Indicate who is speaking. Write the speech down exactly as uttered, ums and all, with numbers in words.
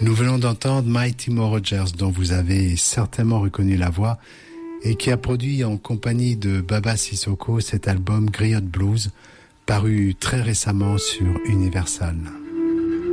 Speaker 1: Nous venons d'entendre Mighty Mo Rogers, dont vous avez certainement reconnu la voix, et qui a produit en compagnie de Baba Sissoko cet album Griot Blues, paru très récemment sur Universal.